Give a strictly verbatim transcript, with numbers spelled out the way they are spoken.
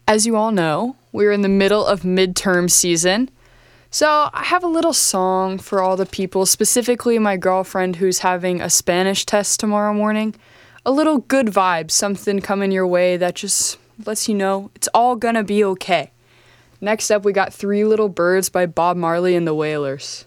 As you all know, we're in the middle of midterm season. So I have a little song for all the people, specifically my girlfriend who's having a Spanish test tomorrow morning. A little good vibe, something coming your way that just lets you know it's all gonna be okay. Next up, we got Three Little Birds by Bob Marley and the Wailers.